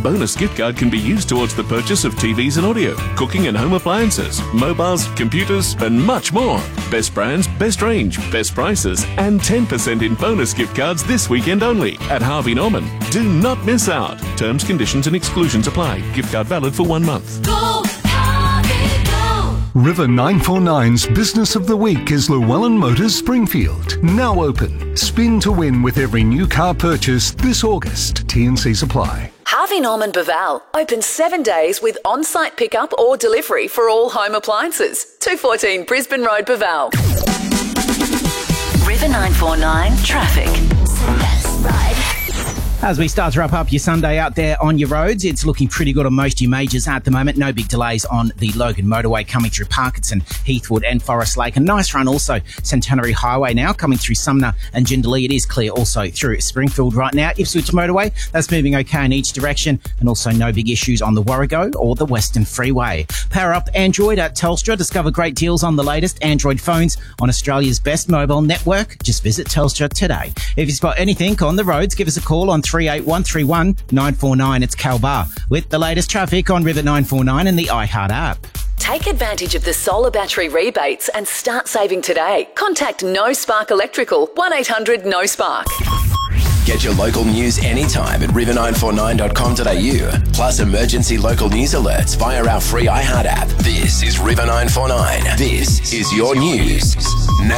bonus gift card can be used towards the purchase of TVs and audio, cooking and home appliances, mobiles, computers, and much more. Best brands, best range, best prices, and 10% in bonus gift cards this weekend only at Harvey Norman. Do not miss out. Terms, conditions and exclusions apply. Gift card valid for 1 month. Go, Harvey, go! River 949's Business of the Week is Llewellyn Motors Springfield. Now open. Spin to win with every new car purchase this August. T&Cs apply. Harvey Norman Baval, open 7 days with on-site pickup or delivery for all home appliances. 214 Brisbane Road, Baval. River 949 traffic. As we start to wrap up your Sunday out there on your roads, it's looking pretty good on most of your majors at the moment. No big delays on the Logan motorway coming through Parkinson, Heathwood and Forest Lake. A nice run also Centenary Highway now coming through Sumner and Jindalee. It is clear also through Springfield right now. Ipswich motorway, that's moving okay in each direction, and also no big issues on the Warrego or the Western Freeway. Power up Android at Telstra. Discover great deals on the latest Android phones on Australia's best mobile network. Just visit Telstra today. If you spot anything on the roads, give us a call on 38131 949. It's Cal Bar with the latest traffic on River 949 and the iHeart app. Take advantage of the solar battery rebates and start saving today. Contact No Spark Electrical, 1800-NO-SPARK. Get your local news anytime at river949.com.au. Plus emergency local news alerts via our free iHeart app. This is River 949. This is your news.